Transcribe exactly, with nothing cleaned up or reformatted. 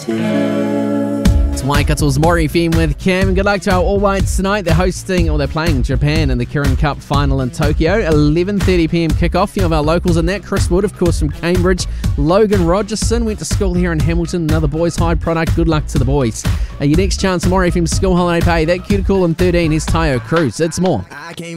It's Waikato's Mori F M with Cam. Good luck to our All Whites tonight. They're hosting, or they're playing Japan in the Kirin Cup final in Tokyo. eleven thirty p m kickoff. A few of our locals in that. Chris Wood, of course, from Cambridge. Logan Rogerson went to school here in Hamilton. Another Boys Hide product. Good luck to the boys. Uh, your next chance, Mori F M school holiday pay. That cuticle in thirteen is Tayo Cruz. It's more.